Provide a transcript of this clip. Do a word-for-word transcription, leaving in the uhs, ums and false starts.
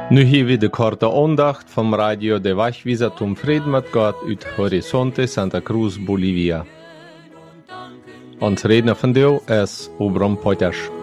Nu hier weer de korte aandacht van Radio de Wachwieser zum Frieden mit Gott uit Horizonte Santa Cruz, Bolivia. Ons redner van deel is Obram Poiters.